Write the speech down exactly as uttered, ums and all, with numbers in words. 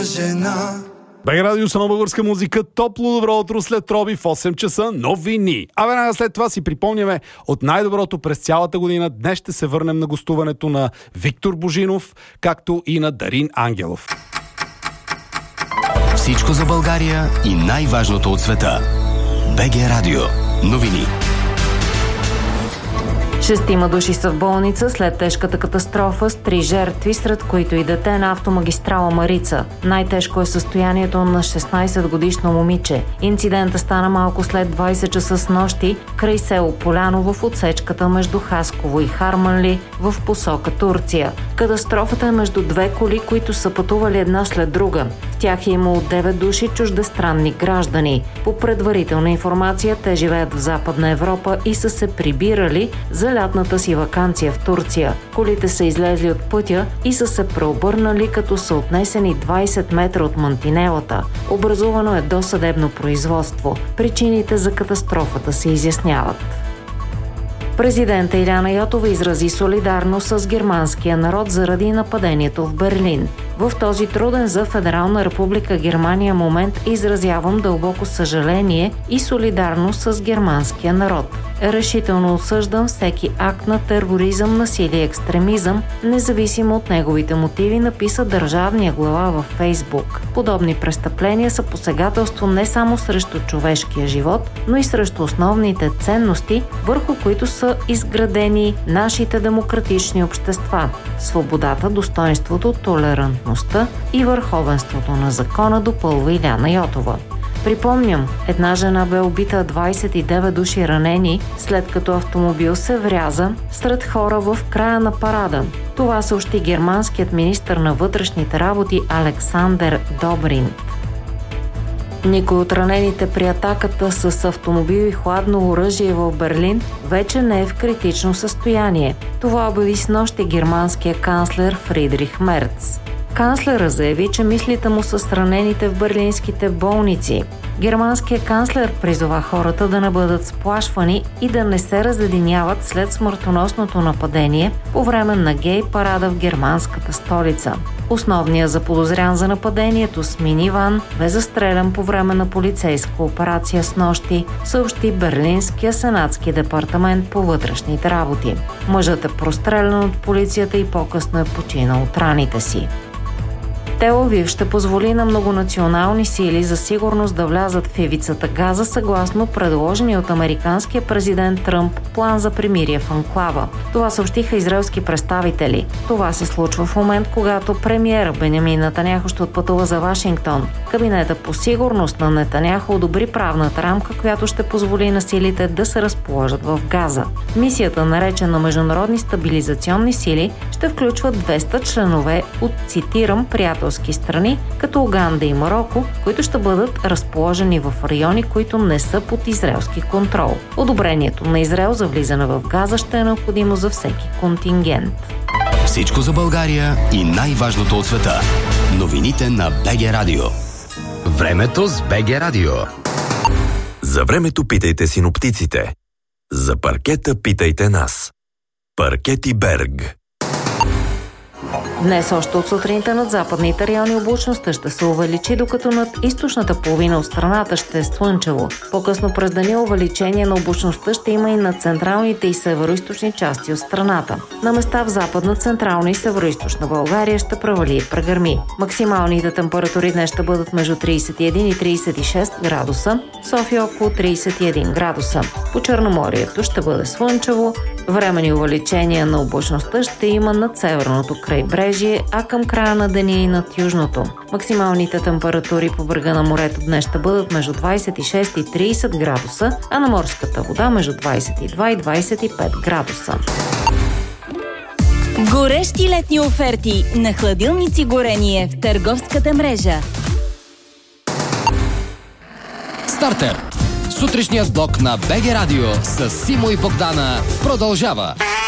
жена. БГ Радио са на българска музика. Топло добро утро след Роби в осем часа. Новини. А веднага след това си припомняме от най-доброто през цялата година. Днес ще се върнем на гостуването на Виктор Божинов, както и на Дарин Ангелов. Всичко за България и най-важното от света. БГ Радио. Новини. Шестима души са в болница след тежката катастрофа с три жертви, сред които и дете на автомагистрала Марица. Най-тежко е състоянието на шестнайсетгодишно момиче. Инцидента стана малко след двайсет часа с нощи край село Поляново в отсечката между Хасково и Харманли в посока Турция. Катастрофата е между две коли, които са пътували една след друга. В тях е имало девет души чуждестранни граждани. По предварителна информация, те живеят в Западна Европа и са се прибирали за лятната си ваканция в Турция. Колите са излезли от пътя и са се преобърнали, като са отнесени двайсет метра от мантинелата. Образувано е досъдебно производство. Причините за катастрофата се изясняват. Президента Иляна Йотова изрази солидарност с германския народ заради нападението в Берлин. В този труден за Федерална република Германия момент изразявам дълбоко съжаление и солидарност с германския народ. Решително осъждам всеки акт на тероризъм, насилие и екстремизъм, независимо от неговите мотиви, написа държавния глава във Фейсбук. Подобни престъпления са посегателство не само срещу човешкия живот, но и срещу основните ценности, върху които са изградени нашите демократични общества – свободата, достоинството, толерантността и върховенството на закона, допълва Иляна Йотова. Припомням, една жена бе убита, двайсет и девет души ранени, след като автомобил се вряза сред хора в края на парада. Това съобщи германският министър на вътрешните работи Александър Добринт. Никой от ранените при атаката с автомобил и хладно оръжие в Берлин вече не е в критично състояние. Това обяви снощи германския канцлер Фридрих Мерц. Канцлера заяви, че мислите му са с ранените в берлинските болници. Германският канцлер призова хората да не бъдат сплашвани и да не се разединяват след смъртоносното нападение по време на гей парада в германската столица. Основният заподозрян за нападението с миниван бе застрелян по време на полицейска операция с нощи, съобщи Берлинския сенатски департамент по вътрешните работи. Мъжът е прострелян от полицията и по-късно е починал от раните си. Тел Авив ще позволи на многонационални сили за сигурност да влязат в ивицата Газа съгласно предложения от американския президент Тръмп план за примирие в анклава. Това съобщиха израелски представители. Това се случва в момент, когато премиер Бенямин Нетаняху ще отпътува за Вашингтон. Кабинетът по сигурност на Нетаняху одобри правната рамка, която ще позволи на силите да се разположат в Газа. Мисията, наречена Международни стабилизационни сили, ще включва двеста членове от, цитирам, приятел страни, като Уганда и Мароко, които ще бъдат разположени в райони, които не са под израелски контрол. Одобрението на Израел за влизане в Газа ще е необходимо за всеки контингент. Всичко за България и най-важното от света. Новините на БГ Радио. Времето с БГ Радио. За времето питайте синоптиците. За паркета питайте нас. Паркети Берг. Днес още от сутринта над западните райони облачността ще се увеличи, докато над източната половина от страната ще е слънчево. По-късно през деня увеличение на облачността ще има и на централните и североизточни части от страната. На места в западна, централна и североизточна България ще превали и прегърми. Максималните температури днес ще бъдат между трийсет и един и трийсет и шест градуса, София около трийсет и един градуса. По Черноморието ще бъде слънчево, временни увеличения на облачността ще има над северното крайбрежие, а към края на деня и над южното. Максималните температури по брега на морето днес ще бъдат между двайсет и шест и трийсет градуса, а на морската вода между двайсет и два и двайсет и пет градуса. Горещи летни оферти на хладилници Горение в търговската мрежа. Стартер! Сутрешният блок на БГ Радио с Симо и Богдана продължава.